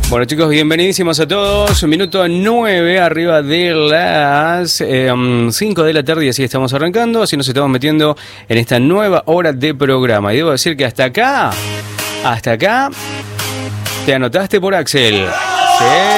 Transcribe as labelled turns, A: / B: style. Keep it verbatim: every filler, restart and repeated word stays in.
A: Bueno, chicos, bienvenidísimos a todos. Minuto nueve, arriba de las eh, cinco de la tarde, y así estamos arrancando, así nos estamos metiendo en esta nueva hora de programa. Y debo decir que hasta acá, hasta acá, te anotaste por Axel. Sí.